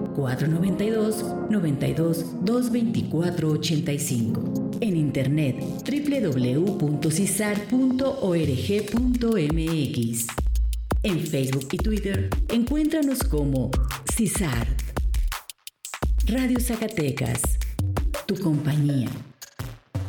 492-92-224-85. En internet www.cisar.org.mx. En Facebook y Twitter, encuéntranos como CISAR. Radio Zacatecas, tu compañía.